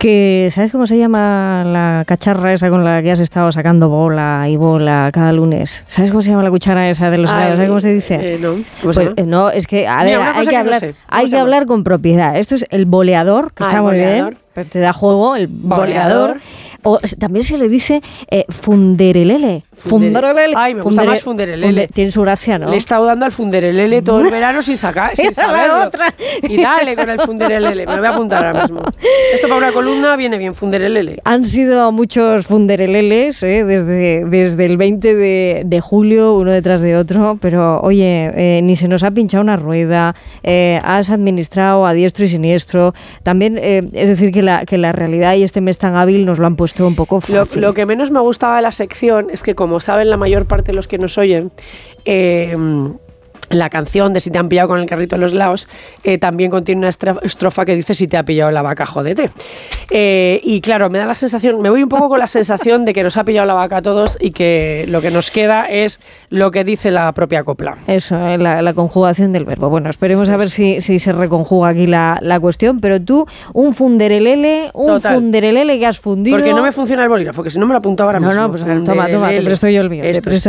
Que, ¿sabes cómo se llama la cacharra esa con la que has estado sacando bola y bola cada lunes? ¿Sabes cómo se llama la cuchara esa de los helados? ¿Sabes cómo se dice? No. Pues, no, es que, a ver, hay que hablar, hay que hablar con propiedad. Esto es el boleador, que está muy bien, te da juego, el boleador. O también se le dice funderelele. Funderelele. Ay, me gusta más funderelele. Tiene su gracia, ¿no? Le he estado dando al funderelele todo el verano sin saberlo. Otra. Y dale con el funderelele. Me lo voy a apuntar ahora mismo. Esto para una columna viene bien, funderelele. Han sido muchos fundereleles desde el 20 de julio, uno detrás de otro, pero oye, ni se nos ha pinchado una rueda, has administrado a diestro y siniestro. También, es decir, que la realidad y este mes tan hábil nos lo han puesto un poco fácil. Lo que menos me gustaba de la sección es que, como saben la mayor parte de los que nos oyen, la canción de Si te han pillado con el carrito de los laos también contiene una estrofa que dice: si te ha pillado la vaca, jódete. Y claro, me da la sensación, me voy un poco con la sensación de que nos ha pillado la vaca a todos y que lo que nos queda es lo que dice la propia copla. Eso, la conjugación del verbo. Bueno, esperemos a ver si se reconjuga aquí la cuestión, pero tú, un funderelele que has fundido. Porque no me funciona el bolígrafo, que si no me lo apunto ahora mismo. No, pues toma, te presto yo el mío.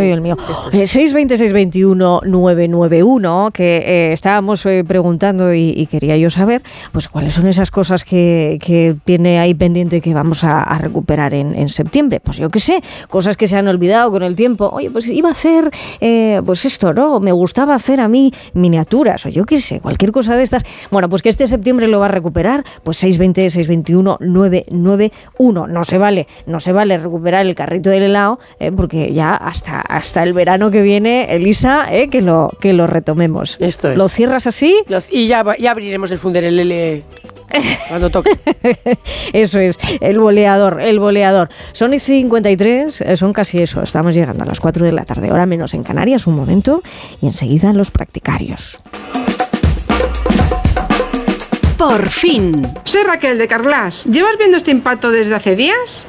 620-621-991, que estábamos preguntando y quería yo saber, pues cuáles son esas cosas que tiene ahí pendiente que vamos a recuperar en septiembre. Pues yo qué sé, cosas que se han olvidado con el tiempo. Oye, pues iba a hacer, pues esto, ¿no? Me gustaba hacer a mí miniaturas, o yo qué sé, cualquier cosa de estas. Bueno, pues que este septiembre lo va a recuperar, pues 620-621-991. No se vale recuperar el carrito del helado, porque ya hasta el verano que viene, Elisa, que lo retomemos. Esto es. ¿Lo cierras así? Y ya abriremos el funderelele cuando toque. Eso es, el boleador. Son 53, son casi eso. Estamos llegando a las 4 de la tarde, hora menos en Canarias, un momento, y enseguida los practicarios. Por fin. Soy Raquel de Carglass. ¿Llevas viendo este impacto desde hace días?